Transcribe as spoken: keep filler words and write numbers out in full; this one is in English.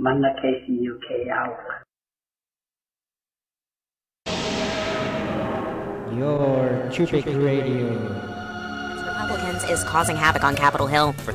Manakesi U K out. Your Chupic Radio. Republicans is causing havoc on Capitol Hill. For